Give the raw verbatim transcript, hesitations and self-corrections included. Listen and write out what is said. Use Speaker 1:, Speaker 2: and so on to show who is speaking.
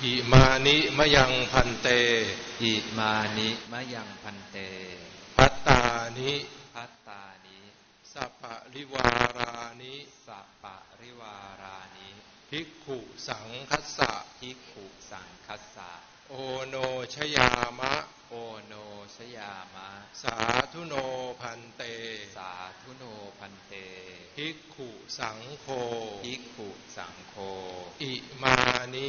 Speaker 1: อิมานิมะยังพันเต
Speaker 2: อิมานิมะยังพันเต
Speaker 1: พัตตานิ
Speaker 2: พัตตานิ
Speaker 1: สัพพะริวารานิ
Speaker 2: สัพพะริวารานิ
Speaker 1: ภิกขุสังคัสสะ
Speaker 2: ภิกขุสังคัสสะ
Speaker 1: โอโนชยามะ
Speaker 2: โอโนชยามะ
Speaker 1: สาธุโนพันเต
Speaker 2: สาธุโนพันเต
Speaker 1: ภิกขุสังโฆ
Speaker 2: ภิกขุสังโฆ
Speaker 1: อิมานิ